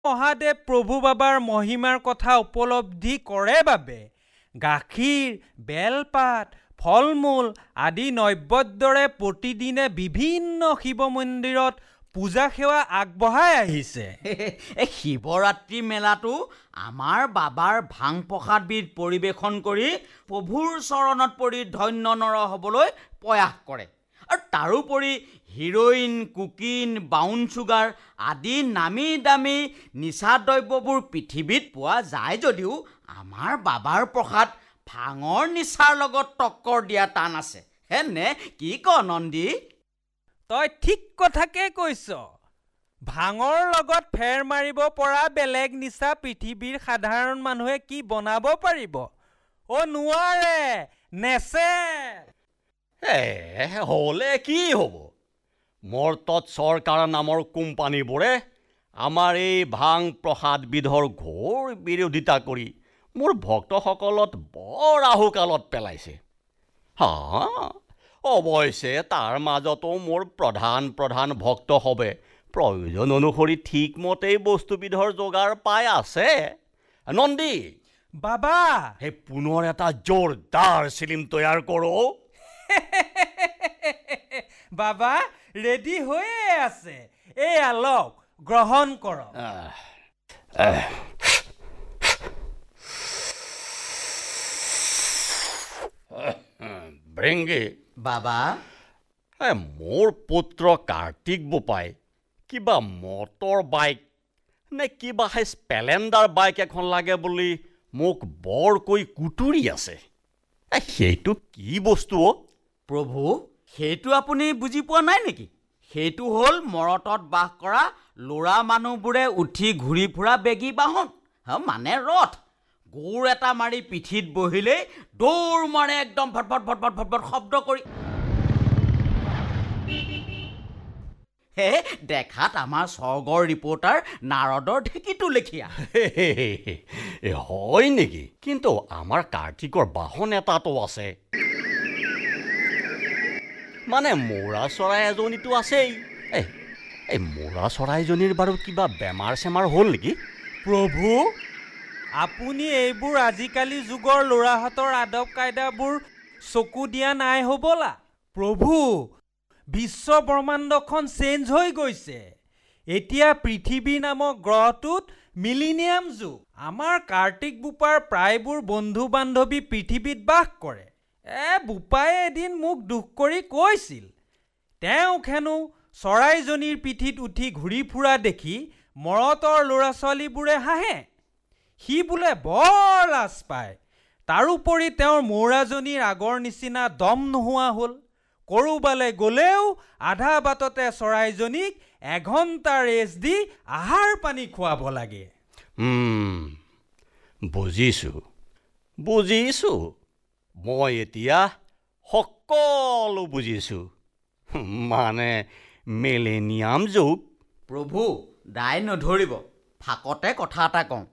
মহাদেৱ প্ৰভু বাবাৰ মহিমাৰ কথা উপলব্ধি কৰে বাবে গাখীৰ, বেলপাত, ফল-মূল আদি নৈবেদ্যৰে প্ৰতিদিনে বিভিন্ন শিৱ মন্দিৰত পূজা সেৱা আগবঢ়াই আহিছে। শিৱৰাত্ৰি মেলাটো আমাৰ বাবাৰ ভাং প্ৰসাদবিধ পৰিৱেশন কৰি প্ৰভুৰ চৰণত পৰি ধন্য নৰ হ'বলৈ প্ৰয়াস কৰে। আৰু তাৰোপৰি হিৰ'ইন, কোকিন, ব্ৰাউন চুগাৰ আদি নামী দামী নিচা দ্ৰব্যবোৰ পৃথিৱীত পোৱা যায় যদিও আমাৰ বাবাৰ প্ৰসাদ ভাঙৰ নিচাৰ লগত টক্কৰ দিয়া টান আছে। হেনে কি ক নন্দী? তই ঠিক কথাকে কৈছ। ভাঙৰ লগত ফেৰ মাৰিব পৰা বেলেগ নিচা পৃথিৱীৰ সাধাৰণ মানুহে কি বনাব পাৰিব? নোৱাৰে, নেচে। হ'লে কি হ'ব? মৰ্তত চৰকাৰ নামৰ কোম্পানীবোৰে আমাৰ এই ভাং প্ৰসাদবিধৰ ঘোৰ বিৰোধিতা কৰি মোৰ ভক্তসকলত বৰ আহুকালত পেলাইছে। অৱশ্যে তাৰ মাজতো মোৰ প্ৰধান ভক্ত হবে প্ৰয়োজন অনুসৰি ঠিকমতেই বস্তুবিধৰ যোগাৰ পাই আছে। নন্দী বাবা, সেই পুনৰ এটা জোৰদাৰ চিলিম তৈয়াৰ কৰোঁ। বাবা ৰেডি হৈয়ে আছে। এয়া লওক, গ্ৰহণ কৰক। ব্ৰেংগে বাবা, মোৰ পুত্ৰ কাৰ্তিক বোপাই কিবা মটৰ বাইক নে কিবা স্প্লেণ্ডাৰ বাইক এখন লাগে বুলি মোক বৰকৈ কুটুৰি আছে। সেইটো কি বস্তু? প্ৰভু, সেইটো আপুনি বুজি পোৱা নাই নেকি? সেইটো হ'ল মৰতত বাস কৰা ল'ৰা মানুহবোৰে উঠি ঘূৰি ফুৰা বেগী বাহন, মানে ৰথ। গৌৰ এটা মাৰি পিঠিত বহিলেই দৌৰ মাৰে একদম ভটভট ভটভট ভটভট শব্দ কৰি। দেখাত আমাৰ স্বৰ্গৰ ৰিপৰ্টাৰ নাৰদৰ ঢেঁকীটো লেখীয়া। হয় নেকি? কিন্তু আমাৰ কাৰ্তিকৰ বাহন এটাতো আছে, মানে মৌৰা চৰাই এজনীতো আছেই। এই মৌৰা চৰাইজনীৰ বাৰু কিবা বেমাৰ-চেমাৰ হ'ল নেকি? প্ৰভু, আপুনি এইবোৰ আজিকালি যুগৰ ল'ৰাহঁতৰ আদব কায়দাবোৰ চকু দিয়া নাই হ'বলা। প্ৰভু, বিশ্ব ব্ৰহ্মাণ্ডখন চেঞ্জ হৈ গৈছে। এতিয়া পৃথিৱী নামৰ গ্ৰহটোত মিলিনিয়াম যুগ। আমাৰ কাৰ্তিক বোপাৰ প্ৰায়বোৰ বন্ধু বান্ধৱী পৃথিৱীত বাস কৰে। বোপায়ে এদিন মোক দুখ কৰি কৈছিল, তেওঁক হেনো চৰাইজনীৰ পিঠিত উঠি ঘূৰি ফুৰা দেখি মৰতৰ ল'ৰা ছোৱালীবোৰে হাঁহে। সি বোলে বৰ লাজ পায়। তাৰোপৰি তেওঁৰ মৌৰাজনীৰ আগৰ নিচিনা দম নোহোৱা হ'ল। ক'ৰবালৈ গ'লেও আধা বাটতে চৰাইজনীক এঘণ্টা ৰেষ্ট দি আহাৰ পানী খুৱাব লাগে। বুজিছোঁ। মই এতিয়া সকলো বুজিছোঁ। মানে মিলেনিয়াম যুগ। প্ৰভু, দাই নধৰিব, ফাকতে কথা এটা কওঁ।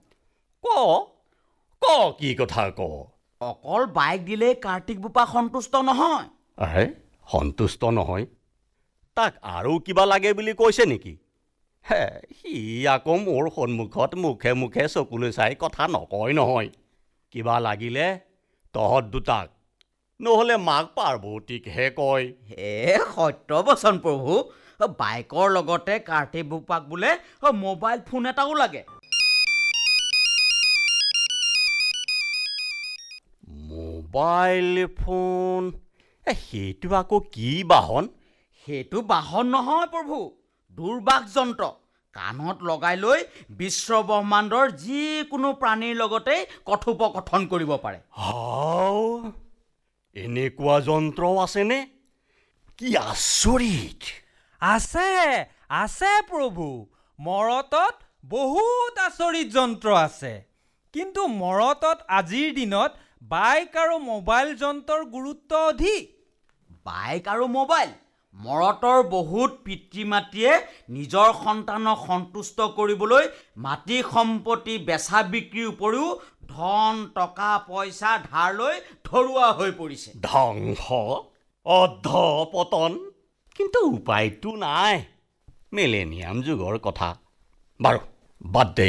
কি কথা ক? অকল বাইক দিলেই কাৰ্তিক বোপা সন্তুষ্ট নহয়। সন্তুষ্ট নহয়? তাক আৰু কিবা লাগে বুলি কৈছে নেকি? সি আকৌ মোৰ সন্মুখত মুখে মুখে চকুলৈ চাই কথা নকয় নহয়। কিবা লাগিলে তহঁত দুটাক, নহ'লে মাক পাৰ্বতীকহে কয়। সত্য বচন প্ৰভু। বাইকৰ লগতে কাৰ্তিক বোপাক বোলে মোবাইল ফোন এটাও লাগে। Mobile phone? সেইটো আকৌ কি বাহন? সেইটো বাহন নহয় প্ৰভু, দুৰ্বাস যন্ত্ৰ। কাণত লগাই লৈ বিশ্ব ব্ৰহ্মাণ্ডৰ যিকোনো প্ৰাণীৰ লগতে কথোপকথন কৰিব পাৰে। এনেকুৱা যন্ত্ৰও আছেনে? কি আচৰিত! আছে প্ৰভু। মৰতত বহুত আচৰিত যন্ত্ৰ আছে। কিন্তু মৰতত আজিৰ দিনত বাইক আৰু মোবাইল যন্ত্ৰৰ গুৰুত্ব অধিক। বাইক আৰু মোবাইল? মৰতৰ বহুত পিতৃ মাতৃয়ে নিজৰ সন্তানক সন্তুষ্ট কৰিবলৈ মাটি সম্পত্তি বেচা বিক্ৰীৰ উপৰিও ধন টকা পইচা ধাৰ লৈ ধৰুৱা হৈ পৰিছে। ধ্বংস, অধঃপতন। কিন্তু উপায়টো নাই। মিলেনিয়াম যুগৰ কথা। বাৰু বাদ দে